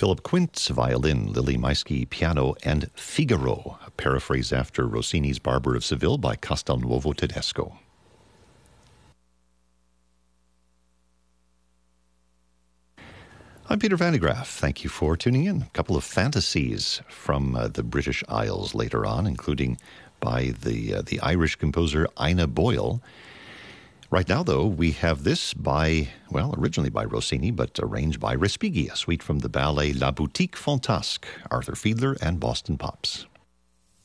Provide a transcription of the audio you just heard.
Philip Quince, violin, Lily Maisky, piano, and Figaro, a paraphrase after Rossini's Barber of Seville by Castelnuovo Tedesco. I'm Peter Van de Graaff. Thank you for tuning in. A couple of fantasies from the British Isles later on, including by the Irish composer Ina Boyle. Right now, though, we have this originally by Rossini, but arranged by Respighi, a suite from the ballet La Boutique Fantasque, Arthur Fiedler and Boston Pops.